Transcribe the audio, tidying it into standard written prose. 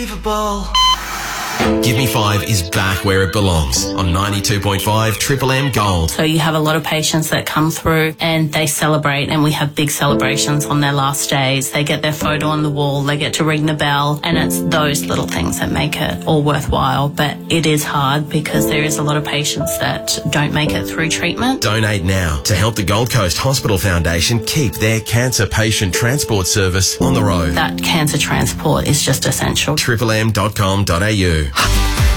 Give Me 5 is back where it belongs on 92.5 Triple M Gold. So you have a lot of patients that come through and they celebrate, and we have big celebrations on their last days. They get their photo on the wall, they get to ring the bell, and it's those little things that make it all worthwhile. But it is hard because there is a lot of patients that don't make it through treatment. Donate now to help the Gold Coast Hospital Foundation keep their cancer patient transport service on the road. That cancer transport is just essential. triplem.com.au